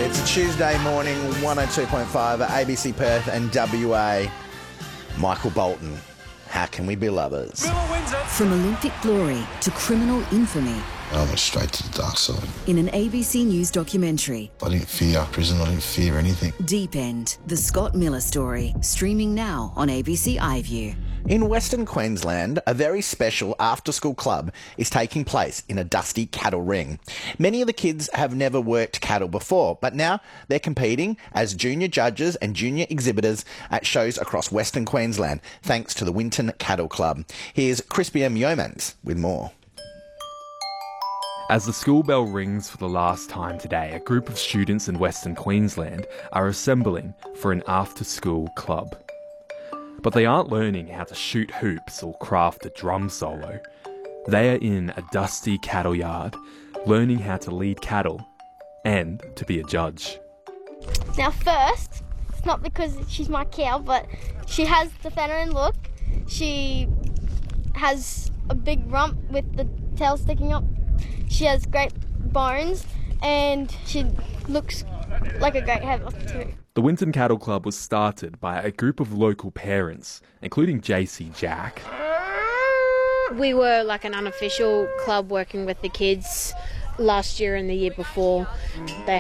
It's a Tuesday morning, 102.5 at ABC Perth and WA. Michael Bolton, how can we be lovers? From Olympic glory to criminal infamy. I went straight to the dark side. In an ABC News documentary. I didn't fear prison, I didn't fear anything. Deep End, the Scott Miller story, streaming now on ABC iView. In Western Queensland, a very special after-school club is taking place in a dusty cattle ring. Many of the kids have never worked cattle before, but now they're competing as junior judges and junior exhibitors at shows across Western Queensland, thanks to the Winton Cattle Club. Here's Crispy M. Yeomans with more. As the school bell rings for the last time today, a group of students in Western Queensland are assembling for an after-school club. But they aren't learning how to shoot hoops or craft a drum solo. They are in a dusty cattle yard, learning how to lead cattle and to be a judge. Now first, it's not because she's my cow, but she has the feminine look. She has a big rump with the tail sticking up. She has great bones and she looks like a great heifer too. The Winton Cattle Club was started by a group of local parents, including JC Jack. We were like an unofficial club working with the kids last year and the year before. They